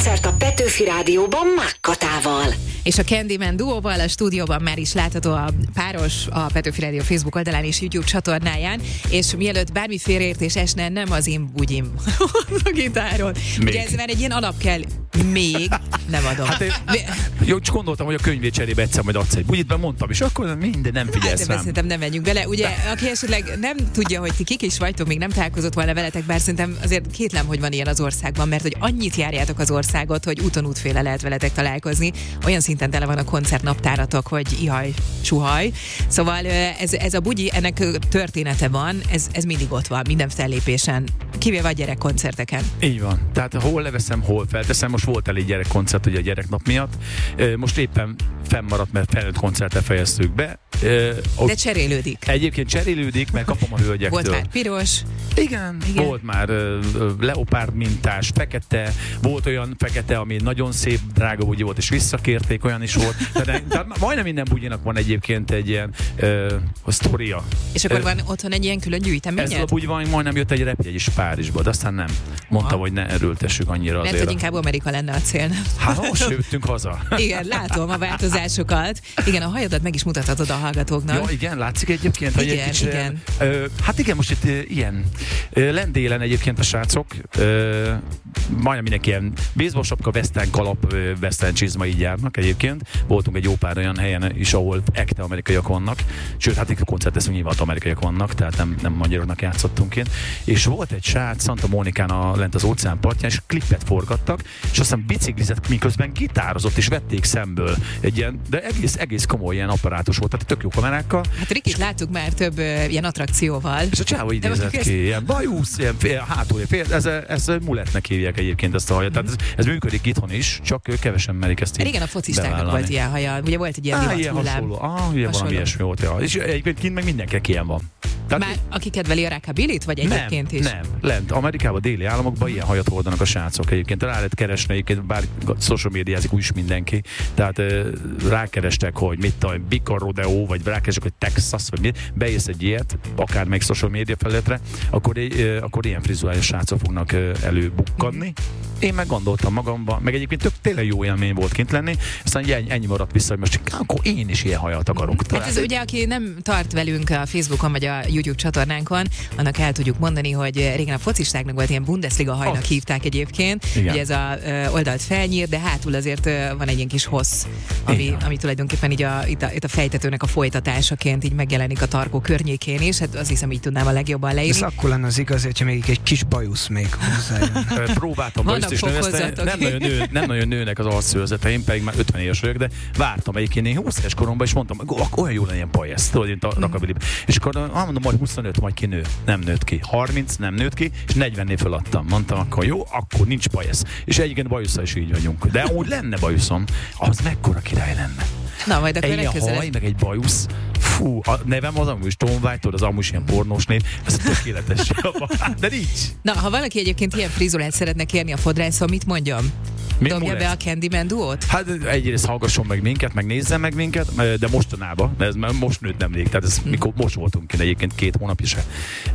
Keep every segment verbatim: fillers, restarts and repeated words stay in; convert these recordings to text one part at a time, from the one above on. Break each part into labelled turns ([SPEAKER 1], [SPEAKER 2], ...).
[SPEAKER 1] koncert a Petőfi Rádióban Mákkatával.
[SPEAKER 2] És a Candyman duóval a stúdióban már is látható a páros a Petőfi Rádió Facebook oldalán és YouTube csatornáján, és mielőtt bármi félreértés esne, nem az én bugyim a gitáron.
[SPEAKER 3] Még.
[SPEAKER 2] Ugye ez már egy ilyen alap kell. Még nem adom.
[SPEAKER 3] Hát én, jó, csak gondoltam, hogy a könyvét cserébe egyszer majd adsz egy bugyit, mert mondtam, és akkor minden nem figyelsz
[SPEAKER 2] hát,
[SPEAKER 3] rám.
[SPEAKER 2] Szerintem nem menjünk bele. Ugye, aki esetleg nem tudja, hogy ti kik is vagytok, még nem találkozott volna veletek, bár szerintem azért kétlem, hogy van ilyen az országban, mert hogy annyit járjátok az országot, hogy úton útféle lehet veletek találkozni. Olyan szinten tele van a koncertnaptáratok, hogy ihaj, suhaj. Szóval ez, ez a bugyi, ennek története van, ez, ez mindig ott van, minden fellépésen, kivéve a gyerekkoncerteken.
[SPEAKER 3] Így van. Tehát hol leveszem, hol felteszem. Most volt elég gyerekkoncert ugye a gyereknap miatt. Most éppen fennmaradt, mert felnőtt koncertet fejeztük be.
[SPEAKER 2] De cserélődik.
[SPEAKER 3] Egyébként cserélődik, mert kapom a hölgyektől.
[SPEAKER 2] Volt már piros.
[SPEAKER 3] Igen, Igen. Volt már uh, leopárd mintás, fekete, volt olyan fekete, ami nagyon szép, drága bugyi volt, és visszakérték, olyan is volt. Tehát, tehát majdnem minden bugyinak van egyébként egy ilyen uh, sztoria.
[SPEAKER 2] És akkor
[SPEAKER 3] uh,
[SPEAKER 2] van otthon egy ilyen külön gyűjteményed?
[SPEAKER 3] Ezzel a bugyival majdnem jött egy repjegy is Párizsba, de aztán nem. Mondtam, hogy ne erőltessük annyira azért.
[SPEAKER 2] Lehet, hogy inkább Amerika lenne a cél.
[SPEAKER 3] Hát most jöttünk haza.
[SPEAKER 2] Igen, látom a változásokat. Igen, a hajadat meg is mutathatod a hallgatóknak.
[SPEAKER 3] Ja, igen, látszik egyébként, hogy
[SPEAKER 2] igen,
[SPEAKER 3] egy kicsit,
[SPEAKER 2] igen.
[SPEAKER 3] Ö, hát igen, most itt ö, ilyen ö, lendélen egyébként a srácok, ö, majdnem mindenki ilyen baseball sapka, western kalap, ö, western csizma így járnak egyébként. Voltunk egy jó pár olyan helyen is, ahol ekte amerikaiak vannak, sőt, hát itt a koncert teszünk, nyilván amerikaiak vannak, tehát nem, nem magyaroknak játszottunk én. És volt egy srác Santa Monicán a, lent az óceán partján, és klippet forgattak, és aztán biciklizett, miközben gitározott, és vették szemből egy ilyen, de egész, egész komoly ilyen apparátus volt, tehát tök jó kamerákkal.
[SPEAKER 2] Hát Rikit láttuk már több uh, ilyen attrakcióval.
[SPEAKER 3] És a csávó így nézett ki, ezt... ilyen bajusz, ilyen fél, hátul, fél, ez, ez mulettnek hívják egyébként ezt a hajat, mm-hmm. tehát ez, ez működik itthon is, csak kevesen merik ezt így
[SPEAKER 2] igen, a focistáknak
[SPEAKER 3] bevállalni.
[SPEAKER 2] Volt ilyen haja, ugye volt egy ilyen
[SPEAKER 3] Á,
[SPEAKER 2] divat
[SPEAKER 3] ilyen
[SPEAKER 2] hullám.
[SPEAKER 3] hasonló, ah, ilyen valami ilyesmi volt, ja. És egyébként kint meg mindenkinek ilyen van. Tehát
[SPEAKER 2] már aki kedveli a rockabillyt, vagy egyébként
[SPEAKER 3] nem,
[SPEAKER 2] is?
[SPEAKER 3] Nem, lent Amerikában, déli államokban ilyen hajat hordanak a srácok egyébként. Rá lehet keresni egyébként, bár social médiázik úgyis mindenki. Tehát uh, rákerestek, hogy mit tudom, Bika Rodeo, vagy rákerestek, hogy Texas, vagy mi, beész egy ilyet, akár meg social média felületre, akkor, uh, akkor ilyen frizurális srácok fognak uh, előbukkanni. Mm. Én meg gondoltam magamban, meg egyébként tök tényleg jó élmény volt kint lenni, aztán ennyi, ennyi maradt vissza, hogy most akkor én is ilyen hajat akarok.
[SPEAKER 2] Hát ez ugye, aki nem tart velünk a Facebookon vagy a YouTube csatornánkon, annak el tudjuk mondani, hogy régen a focistáknak volt ilyen Bundesliga hajnak oh. hívták egyébként. Igen. Ugye ez a ö, oldalt felnyír, de hátul azért ö, van egy ilyen kis hossz, ami, ami tulajdonképpen így a, itt, a, itt a fejtetőnek a folytatásaként így megjelenik a tarkó környékén is. Hát azt hiszem, így tudnám a legjobban leírni.
[SPEAKER 4] Ez akkor lenne az igaz, hogyha még egy kis bajusz még hozzájön.
[SPEAKER 3] Próbáltam bajusz is nőni, nem nagyon, nő, nem nagyon nőnek az arcszőrzeteim, pedig már ötven éves vagyok, de vártam egyébként én húsz éves koromban, és mondtam, olyan jó legyen ilyen pajesz, tudod, én a rockabilly. És akkor mondom, majd huszonöt, majd ki nő. Nem nőtt ki. harminc nem nőtt ki, és negyvennél föladtam. Mondtam, akkor jó, akkor nincs bajesz. És egyébként bajusszal is így vagyunk. De úgy lenne bajuszom, az mekkora király lenne.
[SPEAKER 2] Na, majd akkor
[SPEAKER 3] egy haj, meg egy bajusz. Fú, a nevem az amúgy Tom White, az amúgy ilyen pornós név, ez a tökéletes. De nincs.
[SPEAKER 2] Na, ha valaki egyébként ilyen frizurát szeretne kérni a fodrászon, mit mondjam? Mi dobja be a Candyman duót?
[SPEAKER 3] Hát egyrészt hallgasson meg minket, meg nézzen meg minket, de mostanában, de ez már most nőtt nemrég, tehát ez hmm. mikor most voltunk egyébként két hónapja se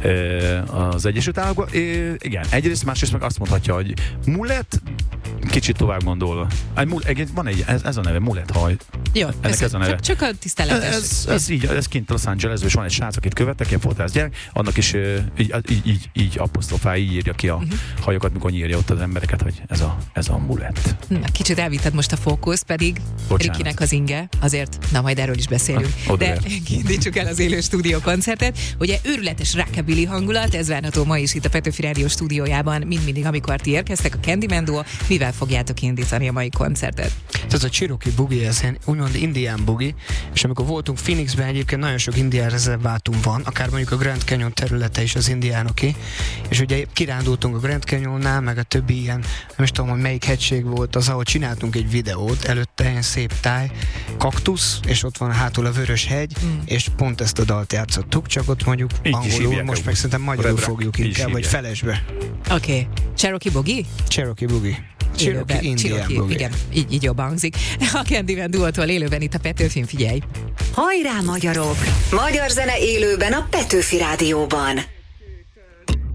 [SPEAKER 3] az Egyesült Államokban. Igen, egyrészt, másrészt meg azt mondhatja, hogy mulett, kicsit tovább gondolva. Van egy, ez, ez a neve, mulett haj.
[SPEAKER 2] Jó,
[SPEAKER 3] ennek ez, ez a neve.
[SPEAKER 2] Csak, csak a tiszteletes.
[SPEAKER 3] Ez, ez, így, ez kint Los Angelesben, és van egy srác, akit követtek, ilyen fotrász gyerek, annak is így, így, így, így apostrofál, így írja ki a uh-huh. hajokat, mikor nyírja ott az embereket, hogy ez a, ez a mulett.
[SPEAKER 2] Na, kicsit elvitted most a fókusz, pedig bocsánat. Rikinek az inge, azért, na majd erről is beszélünk.
[SPEAKER 3] Ah,
[SPEAKER 2] de indítsuk el az élő stúdió koncertet. Ugye őrületes rockabilly hangulat, ez várható ma is itt a Petőfi Rádió stúdiójában, mind mindig, amikor ti érkeztek, a Candyman duo. Mivel fogjátok indítani a mai koncertet?
[SPEAKER 4] Ez a Cherokee Boogie, ez úgymond indián boogie, és amikor voltunk Phoenixben, egyébként nagyon sok indián rezervátum van, akár mondjuk a Grand Canyon területe is az indiánoké, és ugye kirándultunk a Grand Canyonnál, meg a többi ilyen, nem is tudom, hogy melyik hegység volt az, ahol csináltunk egy videót, előtte ilyen szép táj, kaktusz, és ott van hátul a Vörös hegy, mm. és pont ezt a dalt játszottuk, csak ott mondjuk így angolul, most meg szerintem magyarul fogjuk inkább, vagy felesbe.
[SPEAKER 2] Oké. Okay. Cherokee Boogie?
[SPEAKER 4] Cherokee Boogie. Cherokee Indian Boogie.
[SPEAKER 2] Igen, így, így jobban hangzik. A Candyman duótól élőben itt a Petőfin, figyelj!
[SPEAKER 1] Hajrá magyarok! Magyar zene élőben a Petőfi Rádióban.